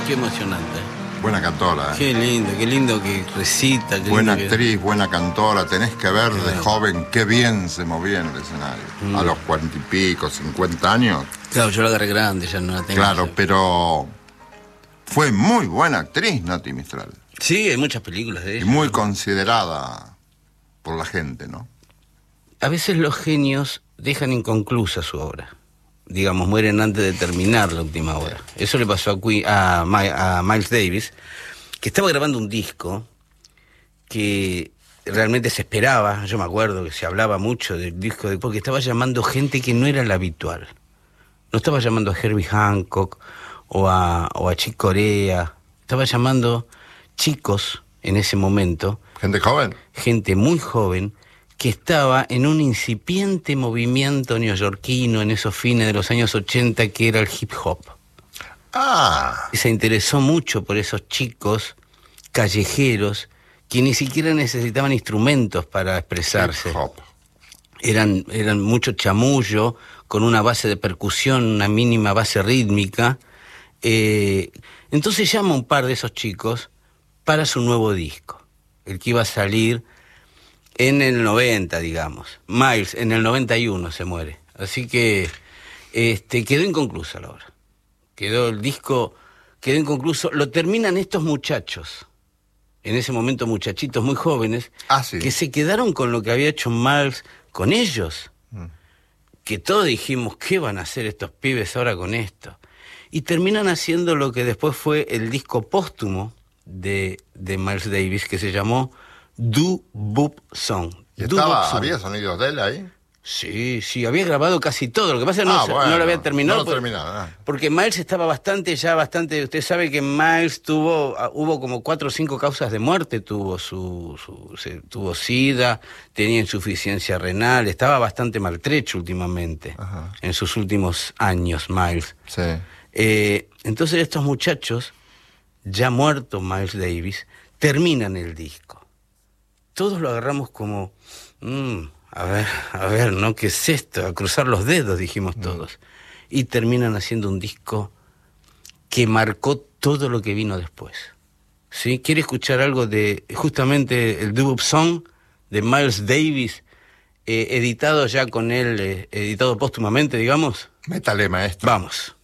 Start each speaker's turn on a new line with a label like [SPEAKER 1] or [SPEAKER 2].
[SPEAKER 1] Qué emocionante.
[SPEAKER 2] Buena cantora,
[SPEAKER 1] Qué lindo que recita.
[SPEAKER 2] Buena actriz, buena cantora. Tenés que ver de joven qué bien se movía en el escenario. A los 40 y pico, 50 años.
[SPEAKER 1] Claro, yo la agarré grande, ya no la tengo.
[SPEAKER 2] Claro, pero fue muy buena actriz, Nati Mistral.
[SPEAKER 1] Sí, hay muchas películas de ella.
[SPEAKER 2] Y muy considerada por la gente, ¿no?
[SPEAKER 1] A veces los genios dejan inconclusa su obra. Digamos, mueren antes de terminar la última obra. Eso le pasó a Miles Davis, que estaba grabando un disco que realmente se esperaba. Yo me acuerdo que se hablaba mucho del disco, porque estaba llamando gente que no era la habitual. No estaba llamando a Herbie Hancock o a Chick Corea. Estaba llamando chicos en ese momento.
[SPEAKER 2] ¿Gente joven?
[SPEAKER 1] Gente muy joven, que estaba en un incipiente movimiento neoyorquino en esos fines de los años 80, que era el hip hop. Y se interesó mucho por esos chicos callejeros que ni siquiera necesitaban instrumentos para expresarse.
[SPEAKER 2] Hip hop.
[SPEAKER 1] Eran mucho chamullo, con una base de percusión, una mínima base rítmica. Entonces llama a un par de esos chicos para su nuevo disco, el que iba a salir en el 90, digamos. Miles, en el 91 se muere. Así que quedó inconclusa la obra. El disco quedó inconcluso. Lo terminan estos muchachos, en ese momento muchachitos muy jóvenes,
[SPEAKER 2] sí.
[SPEAKER 1] que se quedaron con lo que había hecho Miles con ellos. Que todos dijimos, ¿qué van a hacer estos pibes ahora con esto? Y terminan haciendo lo que después fue el disco póstumo de Miles Davis, que se llamó Do Boop Song.
[SPEAKER 2] ¿Y había sonidos de él ahí?
[SPEAKER 1] Sí, había grabado casi todo. Lo que pasa es que no lo había terminado. Porque Miles estaba bastante. Usted sabe que Miles hubo como 4 o 5 causas de muerte. Tuvo tuvo SIDA, tenía insuficiencia renal, estaba bastante maltrecho últimamente. En sus últimos años, Miles.
[SPEAKER 2] Sí.
[SPEAKER 1] Entonces estos muchachos, ya muerto Miles Davis, terminan el disco. Todos lo agarramos como, a ver, ¿no? ¿Qué es esto? A cruzar los dedos, dijimos todos. Y terminan haciendo un disco que marcó todo lo que vino después. ¿Sí? ¿Quiere escuchar algo de justamente el Do-Wop Song de Miles Davis, editado ya con él, editado póstumamente, digamos?
[SPEAKER 2] Métale, maestro.
[SPEAKER 1] Vamos.